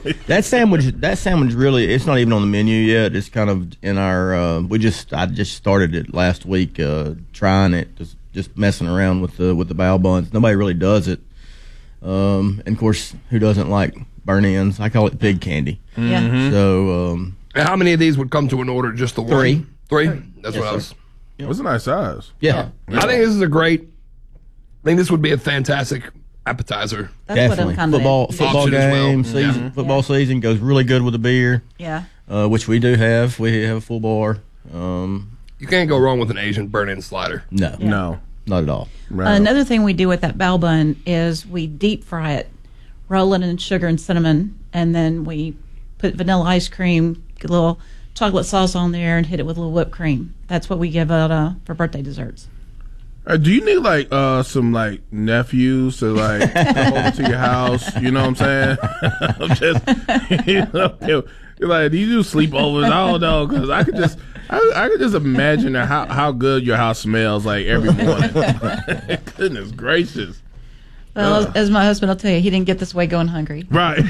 That sandwich really, it's not even on the menu yet. It's kind of in our, I just started it last week, trying it, just messing around with the bao buns. Nobody really does it. And of course, who doesn't like burn ends? I call it pig candy. Yeah. Mm-hmm. So, how many of these would come to an order? Just the one? Three? That's what I was. It's a nice size. yeah. I think this is I think this would be a fantastic appetizer. That's Definitely. what I'm kind of Football Option as well. game season. Yeah. Football season goes really good with a beer, Yeah. which we do have. We have a full bar. You can't go wrong with an Asian burn-in slider. No, No. not at all. Right. Another thing we do with that bao bun is we deep fry it, roll it in sugar and cinnamon, and then we put vanilla ice cream, get a little chocolate sauce on there, and hit it with a little whipped cream. That's what we give out for birthday desserts. Do you need like some like nephews to like come over to your house? You know what I'm saying? I'm just, you're like, do you do sleepovers? I don't know, because I could just imagine how good your house smells like every morning. Goodness gracious! Well, as my husband will tell you, he didn't get this way going hungry. Right.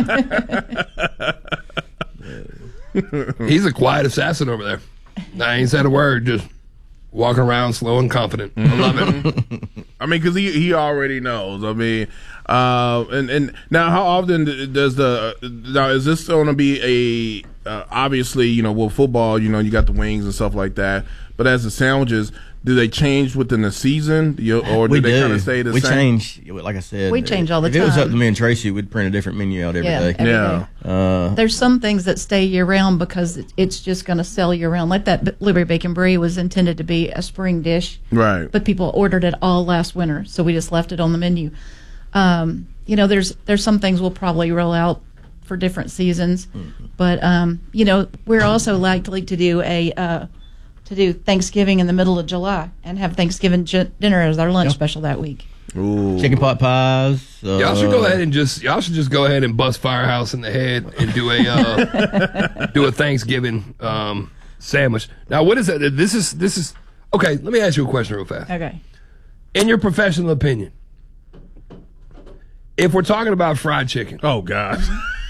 He's a quiet assassin over there. I ain't said a word, just walking around slow and confident. I love it. I mean, because he already knows. I mean, and now how often does now is this going to be obviously, with football, you got the wings and stuff like that, but as the sandwiches, do they change within the season, or do they kind of stay the we same? change, like I said. We change all the if it was time. up to me and Tracy, we'd print a different menu out every day. every Yeah. day. There's some things that stay year round because it's just going to sell year round. Like that Blueberry Bacon Brie was intended to be a spring dish, Right. but people ordered it all last winter, so we just left it on the menu. There's some things we'll probably roll out for different seasons, but we're also likely to do Thanksgiving in the middle of July and have Thanksgiving dinner as our lunch special that week. Ooh. Chicken pot pies. Y'all should go ahead and y'all should just go ahead and bust Firehouse in the head and do a Thanksgiving sandwich. Now, what is that? This is okay. Let me ask you a question real fast. Okay. In your professional opinion, if we're talking about fried chicken, Oh gosh.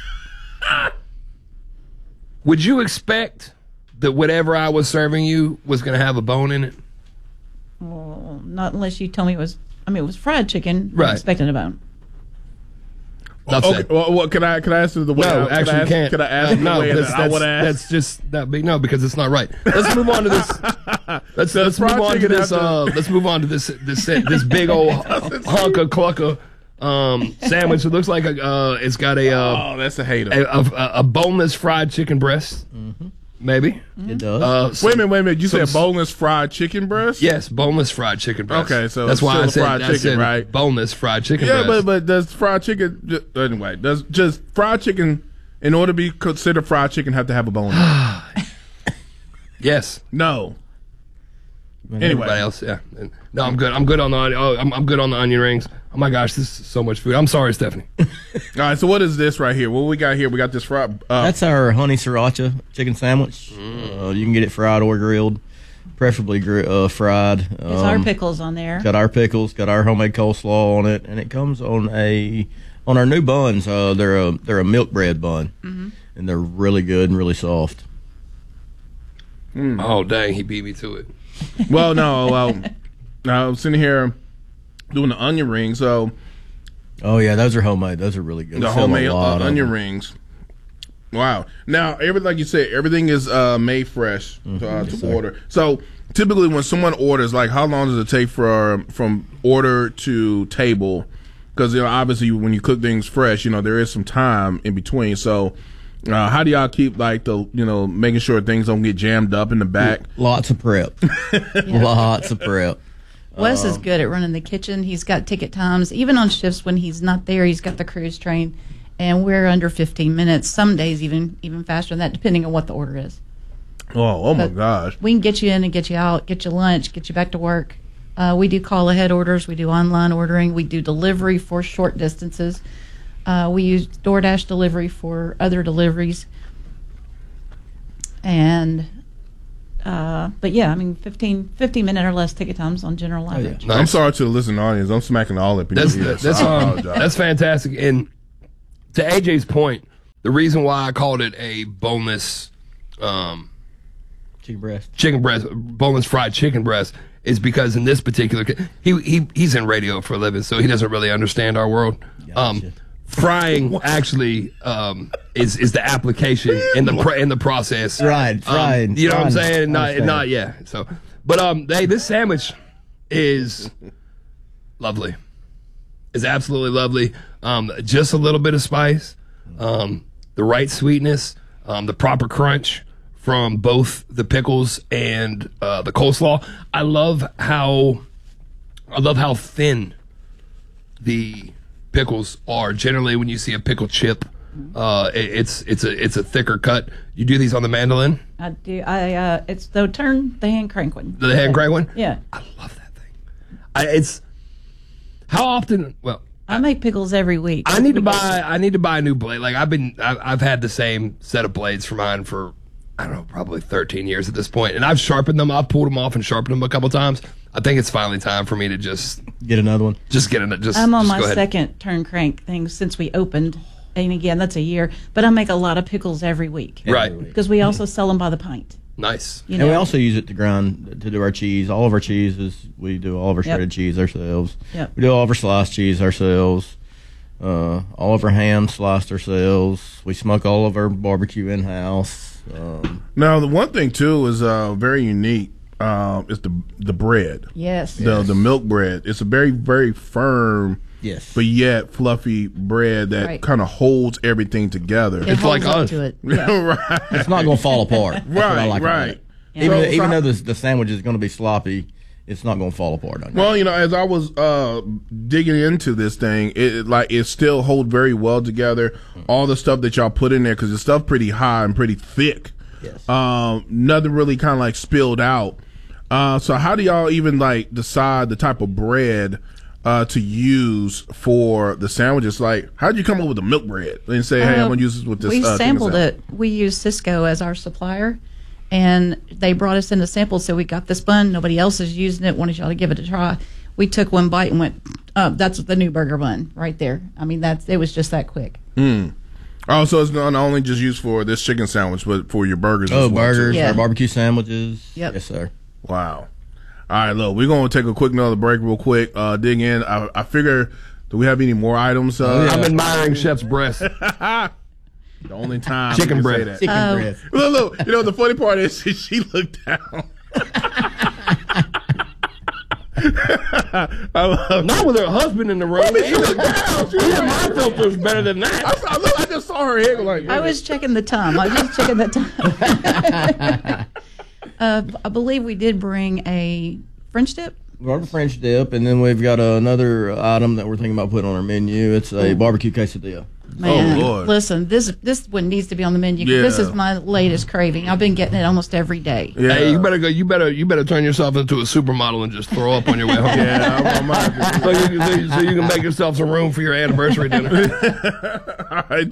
would you expect that whatever I was serving you was going to have a bone in it? Well, not unless you tell me it was fried chicken. Right. I'm expecting a bone. Enough Okay. said. Well, can I answer the way? No, actually, you can't. Can I ask the no, way that I would ask? that's just that big. No, because it's not right. Let's move on to this. Let's move on to this. Let's move on to this big old hunk of clucker sandwich. It looks like it's got Oh, that's a hater. a boneless fried chicken breast. Maybe. It does. Wait a minute. You said boneless fried chicken breast? Yes, boneless fried chicken breast. Okay, so that's why I still said fried chicken, right? boneless fried chicken Yeah, breast. but does fried chicken anyway? Does just fried chicken, in order to be considered fried chicken, have to have a bone? Yes. No. Everybody Anyway, else, yeah. No, I'm good. I'm good on the I'm good on the onion rings. Oh my gosh, this is so much food. I'm sorry, Stephanie. all right. So what is this right here? What we got here? We got this fried. That's our honey sriracha chicken sandwich. You can get it fried or grilled, preferably fried. It's our pickles on there. Got our pickles, got our homemade coleslaw on it, and it comes on our new buns. They're a milk bread bun, and they're really good and really soft. Oh dang, he beat me to it. Well, no. Now I'm sitting here doing the onion rings. So Oh yeah, those are homemade. Those are really good. the We sell a homemade lot of onion them. rings. Wow. Now, like you said, everything is made fresh to order. So typically, when someone orders, like, how long does it take from order to table? Because obviously, when you cook things fresh, there is some time in between. So, how do y'all keep making sure things don't get jammed up in the back? Lots of prep. Lots of prep. Wes is good at running the kitchen. He's got ticket times. Even on shifts when he's not there, he's got the crews trained. And we're under 15 minutes. Some days even faster than that, depending on what the order is. Oh my But gosh. We can get you in and get you out, get you lunch, get you back to work. We do call ahead orders. We do online ordering. We do delivery for short distances. We use DoorDash delivery for other deliveries. And but yeah, 15-minute or less ticket times on general average. Nice. I'm sorry to the listening audience. I'm smacking all up in your ear. So I apologize. That's fantastic. And to AJ's point, the reason why I called it a boneless chicken breast, boneless fried chicken breast is because in this particular case, he's in radio for a living, so he doesn't really understand our world. Gotcha. Frying actually is the application in the process. Right, fried. You know what I'm Fried. saying? Not yeah. So, but hey, this sandwich is lovely. It's absolutely lovely. Just a little bit of spice, the right sweetness, the proper crunch from both the pickles and the coleslaw. I love how thin the pickles are. Generally, when you see a pickle chip, it's a thicker cut. You do these on the mandolin? I do. It's the hand crank one. The hand crank one? Yeah. I love that thing. It's how often? Well, I make pickles every week. I need to buy a new blade. Like I've had the same set of blades for mine for, I don't know, probably 13 years at this point, and I've sharpened them. I've pulled them off and sharpened them a couple times. I think it's finally time for me to just Get another one. I'm on my go ahead. second turn crank thing since we opened, and again, that's a year. But I make a lot of pickles every week. Right. Because we also sell them by the pint. Nice. You And we know? also use it to grind, to do our cheese. All of our cheeses, we do all of our shredded cheese ourselves. Yep. We do all of our sliced cheese ourselves. All of our ham sliced ourselves. We smoke all of our barbecue in-house. Now, the one thing, too, is very unique is the bread. Yes. The milk bread. It's a very, very firm, Yes. but yet fluffy bread that Right. kind of holds everything together. It It's holds like up us. to it. Yeah. Right. It's not going to fall apart. That's what I like about Right. it. Yeah. Even though the sandwich is going to be sloppy, it's not going to fall apart on you. Well, as I was digging into this thing, it still holds very well together. All the stuff that y'all put in there, because the stuff pretty high and pretty thick. Yes. Nothing really kind of like spilled out. So how do y'all even like decide the type of bread to use for the sandwiches? Like, how did you come up with the milk bread and say, hey, I'm gonna use this with this? We chicken sampled sandwich? it. We used Cisco as our supplier, and they brought us in a sample. So we got this bun. Nobody else is using it. Wanted y'all to give it a try. We took one bite and went, "That's the new burger bun right there." I mean, it was just that quick. Oh, so it's not only just used for this chicken sandwich, but for your burgers Oh, as well, too. burgers, Yeah. our barbecue sandwiches. Yep. Yes, sir. Wow. All right, look, we're going to take a quick another break real quick, dig in. I figure, do we have any more items? I'm admiring Chef's breast. The only time Chicken we can say breast. that. Chicken breast. Look, the funny part is she looked down. I love Not with her husband in the room. She looked down. She was Yeah, like, my filter's better than that. I just saw her head like, I was checking the time. I believe we did bring a French dip. We have a French dip, and then we've got another item that we're thinking about putting on our menu. It's a barbecue quesadilla. Man, Lord. listen, this one needs to be on the menu. 'Cause This Yeah. is my latest craving. I've been getting it almost every day. yeah. Hey, you better go. You better turn yourself into a supermodel and just throw up on your way home. Yeah, I'm So you can make yourself some room for your anniversary dinner. All right,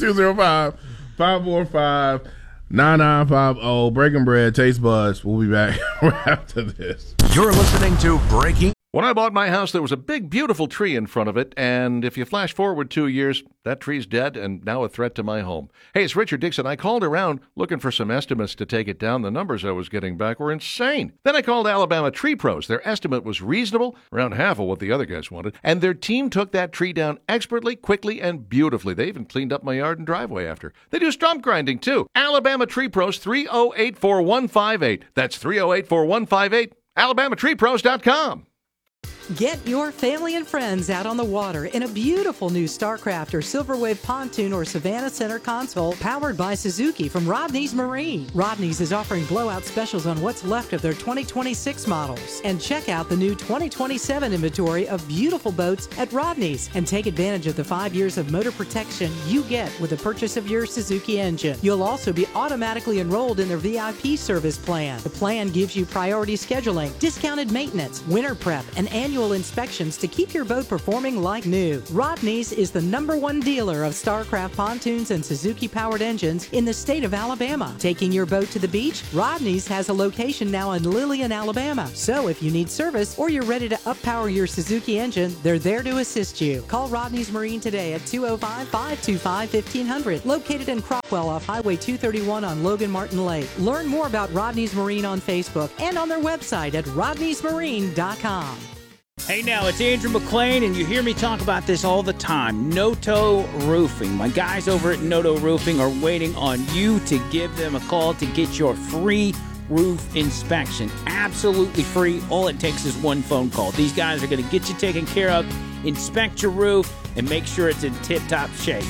205-545-9950. Breaking Bread, Taste Buds. We'll be back after this. You're listening to Breaking. When I bought my house, there was a big, beautiful tree in front of it, and if you flash forward 2 years, that tree's dead and now a threat to my home. Hey, it's Richard Dixon. I called around looking for some estimates to take it down. The numbers I was getting back were insane. Then I called Alabama Tree Pros. Their estimate was reasonable, around half of what the other guys wanted, and their team took that tree down expertly, quickly, and beautifully. They even cleaned up my yard and driveway after. They do stump grinding, too. Alabama Tree Pros, 308-4158. That's 308-4158. AlabamaTreePros.com. Get your family and friends out on the water in a beautiful new StarCraft or Silverwave pontoon or Savannah Center console powered by Suzuki from Rodney's Marine. Rodney's is offering blowout specials on what's left of their 2026 models. And check out the new 2027 inventory of beautiful boats at Rodney's and take advantage of the 5 years of motor protection you get with the purchase of your Suzuki engine. You'll also be automatically enrolled in their VIP service plan. The plan gives you priority scheduling, discounted maintenance, winter prep, and annual annual inspections to keep your boat performing like new. Rodney's is the #1 dealer of StarCraft pontoons and Suzuki-powered engines in the state of Alabama. Taking your boat to the beach, Rodney's has a location now in Lillian, Alabama. So if you need service or you're ready to up-power your Suzuki engine, they're there to assist you. Call Rodney's Marine today at 205-525-1500, located in Cropwell off Highway 231 on Logan Martin Lake. Learn more about Rodney's Marine on Facebook and on their website at rodneysmarine.com. Hey now, it's Andrew McClain, and you hear me talk about this all the time. Noto Roofing. My guys over at Noto Roofing are waiting on you to give them a call to get your free roof inspection. Absolutely free. All it takes is one phone call. These guys are going to get you taken care of, inspect your roof, and make sure it's in tip-top shape.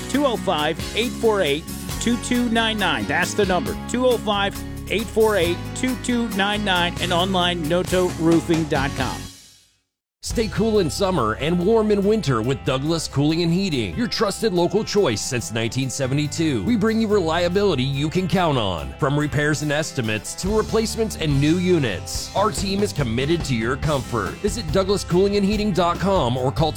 205-848-2299. That's the number. 205-848-2299 and online notoroofing.com. Stay cool in summer and warm in winter with Douglas Cooling and Heating, your trusted local choice since 1972. We bring you reliability you can count on, from repairs and estimates to replacements and new units. Our team is committed to your comfort. Visit DouglasCoolingandHeating.com or call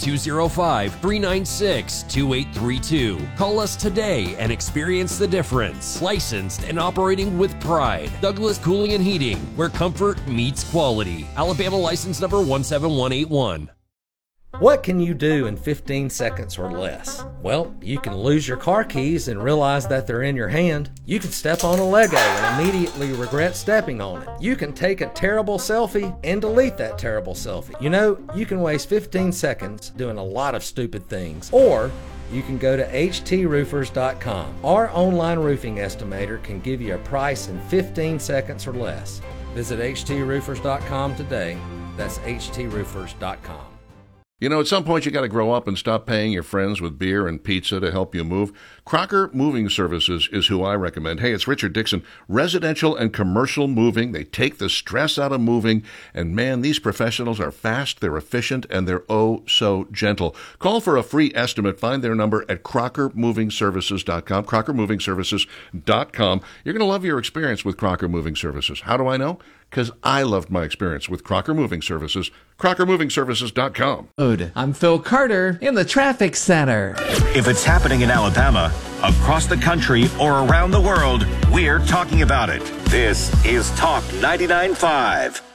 205-396-2832. Call us today and experience the difference. Licensed and operating with pride. Douglas Cooling and Heating, where comfort meets quality. Alabama license number 17181. What can you do in 15 seconds or less? Well, you can lose your car keys and realize that they're in your hand. You can step on a Lego and immediately regret stepping on it. You can take a terrible selfie and delete that terrible selfie. You know, you can waste 15 seconds doing a lot of stupid things. Or you can go to HTRoofers.com. Our online roofing estimator can give you a price in 15 seconds or less. Visit HTRoofers.com today. That's HTRoofers.com. You know, at some point you got to grow up and stop paying your friends with beer and pizza to help you move. Crocker Moving Services is who I recommend. Hey, it's Richard Dixon. Residential and commercial moving. They take the stress out of moving. And man, these professionals are fast, they're efficient, and they're oh so gentle. Call for a free estimate. Find their number at CrockerMovingServices.com. CrockerMovingServices.com. You're going to love your experience with Crocker Moving Services. How do I know? Because I loved my experience with Crocker Moving Services. CrockerMovingServices.com. I'm Phil Carter in the traffic center. If it's happening in Alabama, across the country, or around the world, we're talking about it. This is Talk 99.5.